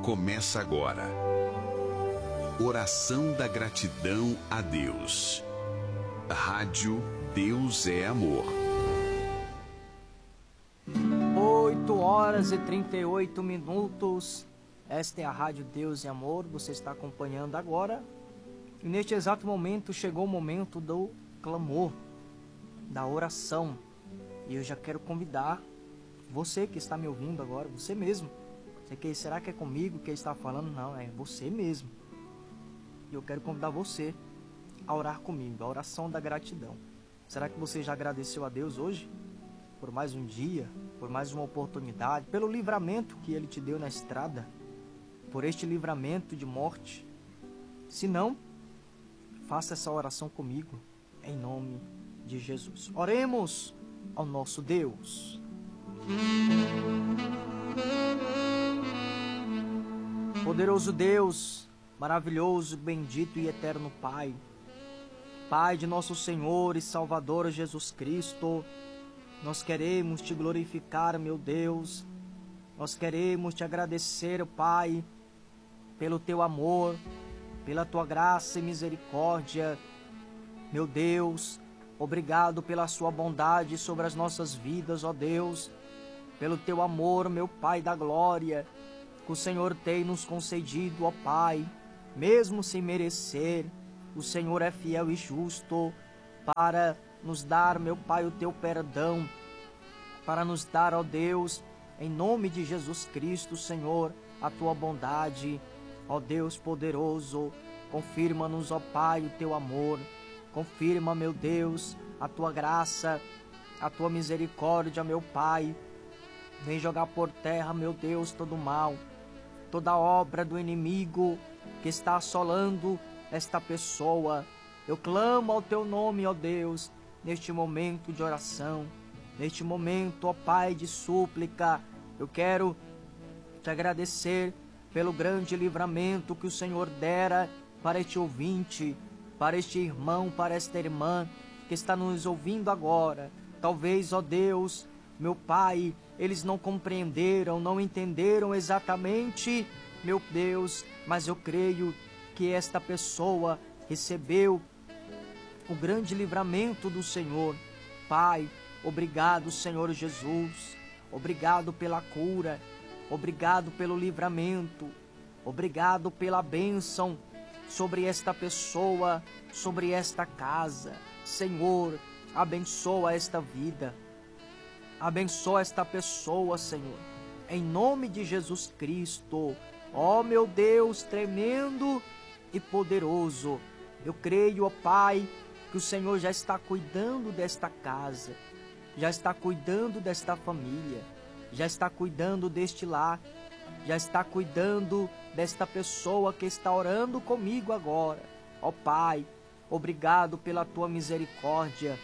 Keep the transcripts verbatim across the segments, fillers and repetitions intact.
começa agora. Oração da gratidão a Deus. Rádio Deus é Amor. oito horas e trinta e oito minutos. Esta é a Rádio Deus é Amor. Você está acompanhando agora. E neste exato momento chegou o momento do clamor, da oração. E eu já quero convidar você que está me ouvindo agora, você mesmo. Você que, será que é comigo que está falando? Não, é você mesmo. E eu quero convidar você a orar comigo, a oração da gratidão. Será que você já agradeceu a Deus hoje? Por mais um dia, por mais uma oportunidade, pelo livramento que Ele te deu na estrada, por este livramento de morte? Se não, faça essa oração comigo, em nome de Jesus. Oremos ao nosso Deus. Poderoso Deus, maravilhoso, bendito e eterno Pai, Pai de nosso Senhor e Salvador Jesus Cristo, nós queremos te glorificar, meu Deus, nós queremos te agradecer, Pai, pelo teu amor, pela tua graça e misericórdia. Meu Deus, obrigado pela sua bondade sobre as nossas vidas, ó Deus, pelo teu amor, meu Pai da glória, que o Senhor tem nos concedido, ó Pai, mesmo sem merecer. O Senhor é fiel e justo para nos dar, meu Pai, o teu perdão, para nos dar, ó Deus, em nome de Jesus Cristo, Senhor, a tua bondade. Ó Deus poderoso, confirma-nos, ó Pai, o teu amor, confirma, meu Deus, a tua graça, a tua misericórdia, meu Pai. Vem jogar por terra, meu Deus, todo o mal, toda obra do inimigo que está assolando esta pessoa. Eu clamo ao teu nome, ó Deus, neste momento de oração, neste momento, ó Pai, de súplica. Eu quero te agradecer pelo grande livramento que o Senhor dera para este ouvinte, para este irmão, para esta irmã que está nos ouvindo agora. Talvez, ó Deus, meu Pai, eles não compreenderam, não entenderam exatamente, meu Deus, mas eu creio que esta pessoa recebeu o grande livramento do Senhor. Pai, obrigado, Senhor Jesus, obrigado pela cura, obrigado pelo livramento, obrigado pela bênção sobre esta pessoa, sobre esta casa. Senhor, abençoa esta vida, abençoa esta pessoa, Senhor, em nome de Jesus Cristo. Ó meu Deus tremendo e poderoso, eu creio, ó Pai, que o Senhor já está cuidando desta casa, já está cuidando desta família, já está cuidando deste lar, já está cuidando desta pessoa que está orando comigo agora. Ó Pai, obrigado pela tua misericórdia,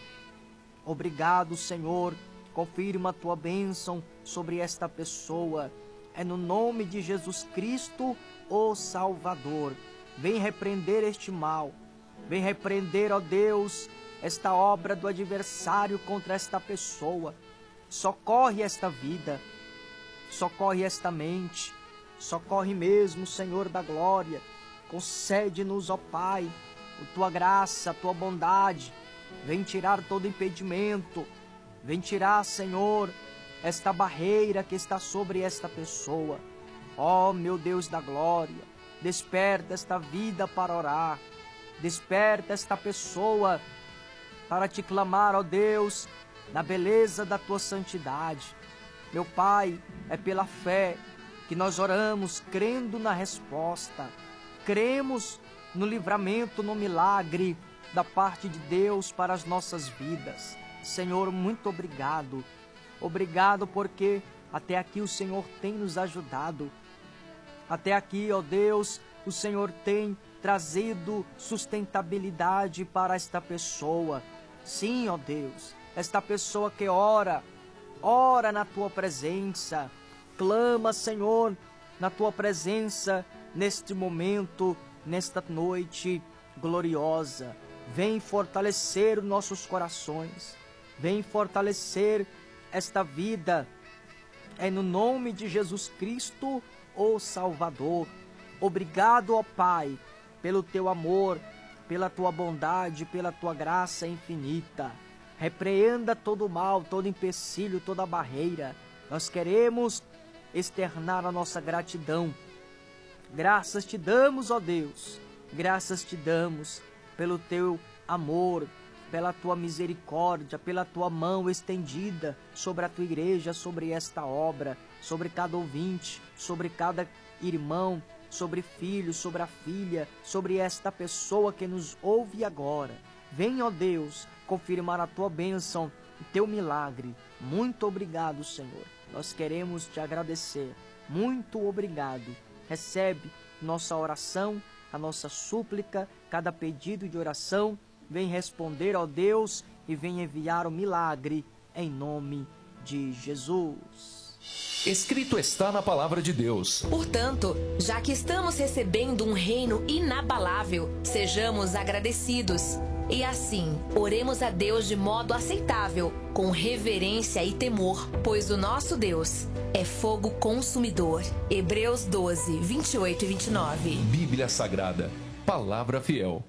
obrigado, Senhor, confirma a tua bênção sobre esta pessoa. É no nome de Jesus Cristo, o Salvador. Vem repreender este mal, vem repreender, ó Deus, esta obra do adversário contra esta pessoa. Socorre esta vida, socorre esta mente, socorre mesmo, Senhor da glória. Concede-nos, ó Pai, a tua graça, a tua bondade. Vem tirar todo impedimento, vem tirar, Senhor, esta barreira que está sobre esta pessoa. Ó meu Deus da glória, desperta esta vida para orar, desperta esta pessoa para te clamar, ó Deus, na beleza da tua santidade. Meu Pai, é pela fé que nós oramos, crendo na resposta, cremos no livramento, no milagre da parte de Deus para as nossas vidas. Senhor, muito obrigado. Obrigado porque até aqui o Senhor tem nos ajudado. Até aqui, ó Deus, o Senhor tem trazido sustentabilidade para esta pessoa. Sim, ó Deus, esta pessoa que ora, ora na tua presença, clama, Senhor, na tua presença, neste momento, nesta noite gloriosa. Vem fortalecer os nossos corações, vem fortalecer esta vida. É no nome de Jesus Cristo, ó Salvador. Obrigado, ó Pai, pelo teu amor, pela tua bondade, pela tua graça infinita. Repreenda todo o mal, todo empecilho, toda barreira. Nós queremos externar a nossa gratidão. Graças te damos, ó Deus, graças te damos pelo teu amor, pela tua misericórdia, pela tua mão estendida sobre a tua igreja, sobre esta obra, sobre cada ouvinte, sobre cada irmão, sobre filho, sobre a filha, sobre esta pessoa que nos ouve agora. Vem, ó Deus, confirmar a tua bênção, o teu milagre. Muito obrigado, Senhor. Nós queremos te agradecer. Muito obrigado. Recebe nossa oração, a nossa súplica, cada pedido de oração. Vem responder, ó Deus, e vem enviar o milagre em nome de Jesus. Escrito está na palavra de Deus. Portanto, já que estamos recebendo um reino inabalável, sejamos agradecidos. E assim, oremos a Deus de modo aceitável, com reverência e temor, pois o nosso Deus é fogo consumidor. Hebreus doze, vinte e oito e vinte e nove. Bíblia Sagrada, palavra fiel.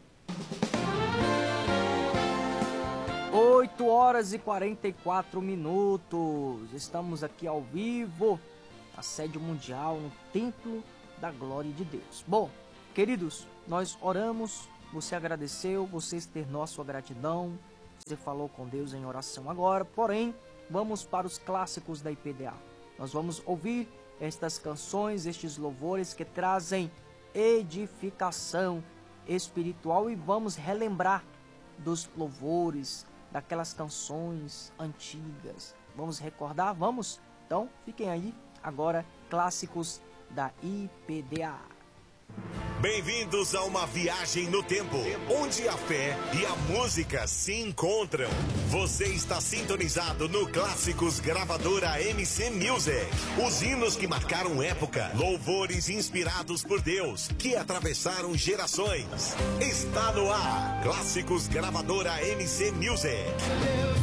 oito horas e quarenta e quatro minutos. Estamos aqui ao vivo, na sede mundial, no Templo da Glória de Deus. Bom, queridos, nós oramos, você agradeceu, você externou a sua gratidão, você falou com Deus em oração agora, porém, vamos para os clássicos da I P D A. Nós vamos ouvir estas canções, estes louvores que trazem edificação espiritual e vamos relembrar dos louvores, daquelas canções antigas. Vamos recordar? Vamos? Então, fiquem aí. Agora, clássicos da I P D A. Bem-vindos a uma viagem no tempo, onde a fé e a música se encontram. Você está sintonizado no Clássicos Gravadora M C Music. Os hinos que marcaram época, louvores inspirados por Deus, que atravessaram gerações. Está no ar, Clássicos Gravadora M C Music.